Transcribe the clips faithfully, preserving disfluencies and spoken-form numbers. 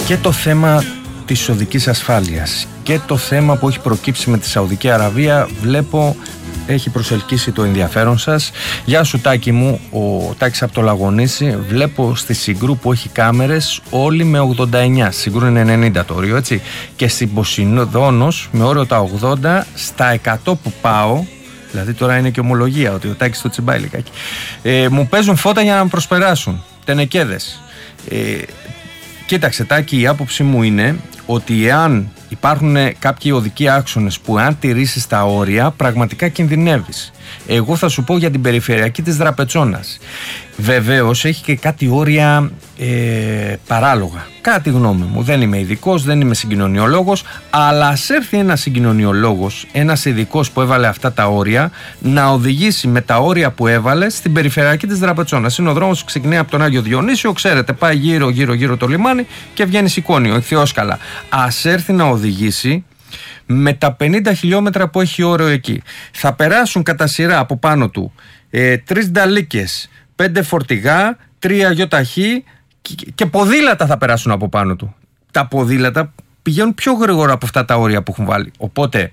και το θέμα της οδικής ασφάλειας και το θέμα που έχει προκύψει με τη Σαουδική Αραβία βλέπω έχει προσελκύσει το ενδιαφέρον σας. Γεια σου Τάκη μου, ο Τάκης από το Λαγονήσι. Βλέπω στη Συγκρού που έχει κάμερες όλοι με ογδόντα εννιά, Συγκρού είναι ενενήντα το όριο, έτσι, και στην Ποσειδώνος με όριο τα ογδόντα, στα εκατό που πάω, δηλαδή τώρα είναι και ομολογία ότι ο Τάκης το τσιμπάει λιγάκι, ε, μου παίζουν φώτα για να με προσπεράσουν, τενεκέδες. ε, Κοίταξε Τάκη, η άποψη μου είναι ότι εάν υπάρχουν κάποιοι οδικοί άξονες που αν τηρήσεις τα όρια πραγματικά κινδυνεύεις. Εγώ θα σου πω για την περιφερειακή της Δραπετσόνας. Βεβαίως έχει και κάτι όρια ε, παράλογα. Κατά τη γνώμη μου, δεν είμαι ειδικός, δεν είμαι συγκοινωνιολόγος, αλλά ας έρθει ένας συγκοινωνιολόγος, ένας ειδικός που έβαλε αυτά τα όρια, να οδηγήσει με τα όρια που έβαλε στην περιφερειακή της Δραπετσόνας. Είναι ο δρόμος που ξεκινάει από τον Άγιο Διονύσιο, ξέρετε, πάει γύρω γύρω γύρω το λιμάνι και βγαίνει Σικόνιο, Εχθιόσκαλα. Ας έρθει να οδηγήσει με τα πενήντα χιλιόμετρα που έχει όριο εκεί. Θα περάσουν κατά σειρά από πάνω του ε, τρεις νταλίκες, πέντε φορτηγά, τρία γιοταχή και, και ποδήλατα θα περάσουν από πάνω του. Τα ποδήλατα πηγαίνουν πιο γρήγορα από αυτά τα όρια που έχουν βάλει. Οπότε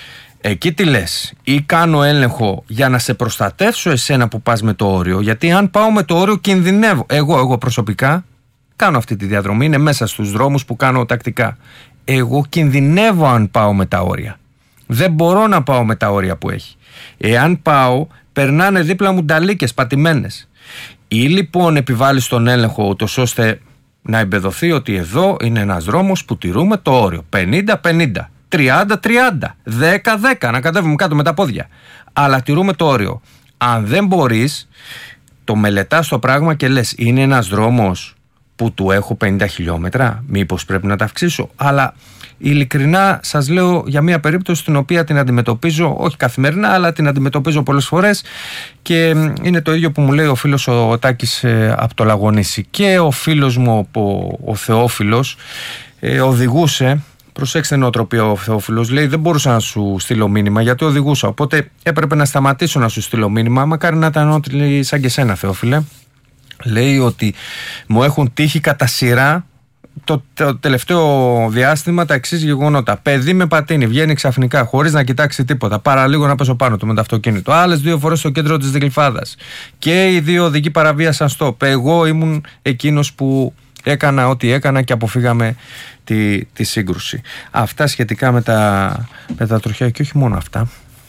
εκεί τι λες, ή κάνω έλεγχο για να σε προστατεύσω εσένα που πας με το όριο, γιατί αν πάω με το όριο κινδυνεύω. Εγώ, εγώ προσωπικά κάνω αυτή τη διαδρομή, είναι μέσα στους δρόμους που κάνω τακτικά. Εγώ κινδυνεύω αν πάω με τα όρια. Δεν μπορώ να πάω με τα όρια που έχει. Εάν πάω, περνάνε δίπλα μου νταλίκες πατημένες. Ή λοιπόν επιβάλλεις τον έλεγχο ούτως ώστε να εμπεδοθεί ότι εδώ είναι ένας δρόμος που τηρούμε το όριο. πενήντα πενήντα, τριάντα τριάντα, δέκα δέκα, να κατέβουμε κάτω με τα πόδια. Αλλά τηρούμε το όριο. Αν δεν μπορείς, το μελετάς το πράγμα και λες, είναι ένας δρόμος που του έχω πενήντα χιλιόμετρα, μήπως πρέπει να τα αυξήσω. Αλλά ειλικρινά σας λέω για μια περίπτωση την οποία την αντιμετωπίζω, όχι καθημερινά, αλλά την αντιμετωπίζω πολλές φορές και είναι το ίδιο που μου λέει ο φίλος ο Τάκης ε, από το Λαγονήσι. Και ο φίλος μου ο, ο Θεόφιλος ε, οδηγούσε, προσέξτε νοοτροπία ο Θεόφιλος, λέει δεν μπορούσα να σου στείλω μήνυμα γιατί οδηγούσα, οπότε έπρεπε να σταματήσω να σου στείλω μήνυμα, μακάρι να ήταν ό,τι σαν και σένα Θεόφιλε. Λέει ότι μου έχουν τύχει κατά σειρά το, το τελευταίο διάστημα τα εξής γεγονότα. Παιδί με πατίνι, βγαίνει ξαφνικά χωρίς να κοιτάξει τίποτα. Παραλίγο να πέσω πάνω του με το αυτοκίνητο. Άλλες δύο φορές στο κέντρο της Γλυφάδας. Και οι δύο οδηγοί παραβίασαν στοπ. Εγώ ήμουν εκείνος που έκανα ό,τι έκανα και αποφύγαμε τη, τη σύγκρουση. Αυτά σχετικά με τα, με τα τροχιά και όχι μόνο αυτά.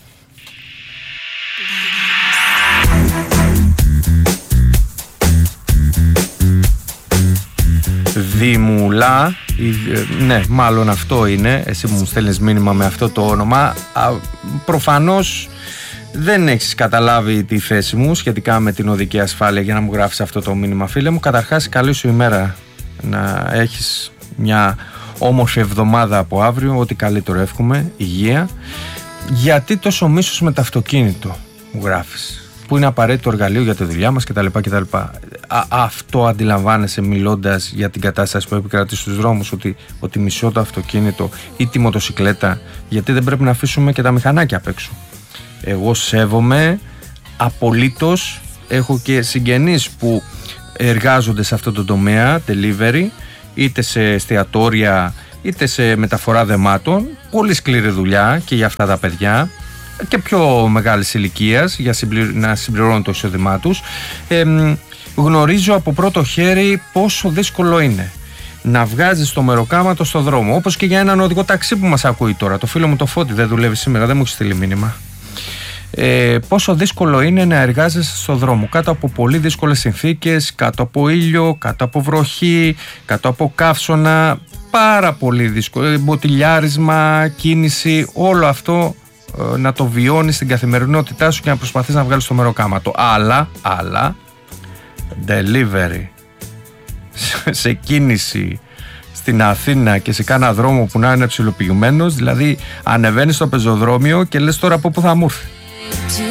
Δήμουλα, ναι, μάλλον αυτό είναι. Εσύ που μου στέλνεις μήνυμα με αυτό το όνομα. Α, προφανώς δεν έχεις καταλάβει τη θέση μου σχετικά με την οδική ασφάλεια για να μου γράφεις αυτό το μήνυμα, φίλε μου. Καταρχάς, καλή σου ημέρα, να έχεις μια όμορφη εβδομάδα από αύριο. Ό,τι καλύτερο εύχομαι, υγεία. Γιατί τόσο μίσος με το αυτοκίνητο, μου γράφεις, που είναι απαραίτητο εργαλείο για τη δουλειά μας κτλ. κτλ. Α, αυτό αντιλαμβάνεσαι μιλώντας για την κατάσταση που επικρατεί στους δρόμους, ότι, ότι μισώ το αυτοκίνητο ή τη μοτοσικλέτα, γιατί δεν πρέπει να αφήσουμε και τα μηχανάκια απ' έξω. Εγώ σέβομαι απολύτως, έχω και συγγενείς που εργάζονται σε αυτό το τομέα, delivery, είτε σε εστιατόρια είτε σε μεταφορά δεμάτων, πολύ σκληρή δουλειά και για αυτά τα παιδιά και πιο μεγάλης ηλικίας για συμπληρ... να συμπληρώνουν το εισόδημά τους. Ε, γνωρίζω από πρώτο χέρι πόσο δύσκολο είναι να βγάζεις το μεροκάματο στο δρόμο, όπως και για έναν οδηγό ταξί που μας ακούει τώρα. Το φίλο μου το Φώτη δεν δουλεύει σήμερα, δεν μου έχει στείλει μήνυμα. Ε, πόσο δύσκολο είναι να εργάζεσαι στο δρόμο κάτω από πολύ δύσκολες συνθήκες, κάτω από ήλιο, κάτω από βροχή, κάτω από καύσωνα, πάρα πολύ δύσκολο, μποτιλιάρισμα, κίνηση, όλο αυτό ε, να το βιώνεις στην καθημερινότητά σου και να προσπαθείς να βγάλεις το μεροκάματο. Αλλά, αλλά, delivery σε κίνηση στην Αθήνα και σε κάνα δρόμο που να είναι ψηλοποιημένος, δηλαδή ανεβαίνεις στο πεζοδρόμιο και λες τώρα από πού θα μου έρθει.